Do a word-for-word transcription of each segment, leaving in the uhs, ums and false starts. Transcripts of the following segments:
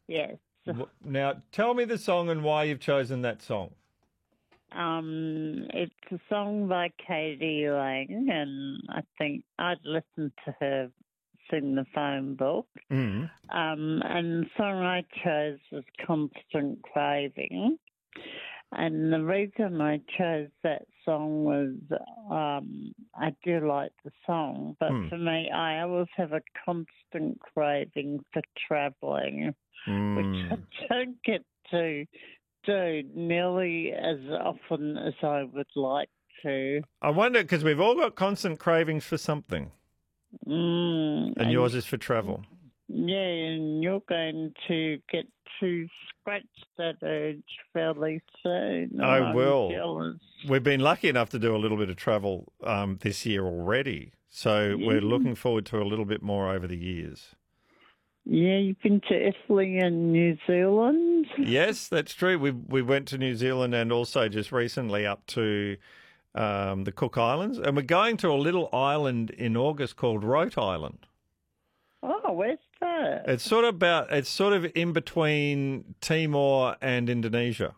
Yes. W- Now, tell me the song and why you've chosen that song. Um, it's a song by Katie Lang, and I think I'd listened to her sing the phone book. Mm. Um, and the song I chose was Constant Craving. And the reason I chose that song was um, I do like the song, but Mm. for me, I always have a constant craving for travelling, which I Mm. don't get to do nearly as often as I would like to. I wonder, because we've all got constant cravings for something, Mm, and yours is for travel. Yeah, and you're going to get to scratch that urge fairly soon. I I'm will. jealous. We've been lucky enough to do a little bit of travel um, this year already, so we're Yeah. looking forward to a little bit more over the years. Yeah, you've been to Italy and New Zealand? Yes, that's true. We we went to New Zealand and also just recently up to um, the Cook Islands, and we're going to a little island in August called Rote Island. Oh, where's that? It's sort of about it's sort of in between Timor and Indonesia.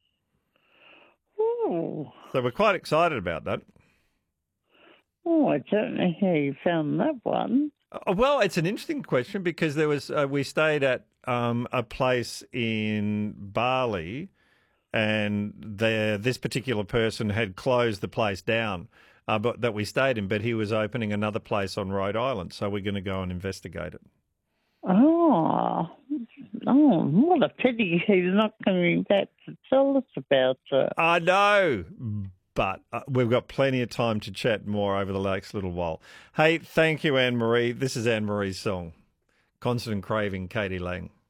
Oh, So we're quite excited about that. oh, I don't know how you found that one. Uh, Well, it's an interesting question because there was uh, we stayed at um, a place in Bali, and there this particular person had closed the place down, uh, but that we stayed in. But he was opening another place on Rhode Island, so we're going to go and investigate it. Oh, oh, what a pity he's not coming back to tell us about it. I know, but uh, we've got plenty of time to chat more over the next little while. Hey, thank you, Anne Marie. This is Anne Marie's song, "Constant Craving," Katie Lang.